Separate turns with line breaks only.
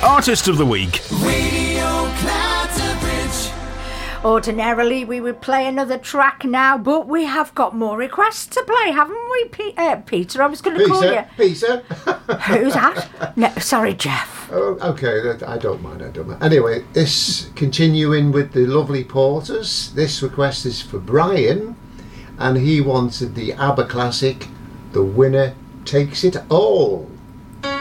Artist of the Week.
Radio Clatterbridge.
Ordinarily, we would play another track now, but we have got more requests to play, haven't we, Peter? I was going to call you.
Peter.
Who's that? No, sorry, Jeff.
Oh, okay, I don't mind. Anyway, this continuing with the lovely Porters. This request is for Brian, and he wanted the ABBA classic, The Winner Takes It All.